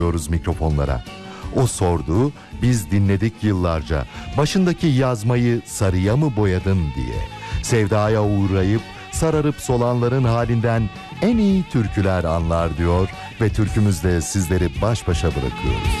mikrofonlara. O sordu, biz dinledik yıllarca. Başındaki yazmayı sarıya mı boyadın diye. Sevdaya uğrayıp sararıp solanların halinden en iyi türküler anlar diyor ve türkümüzle sizleri baş başa bırakıyoruz.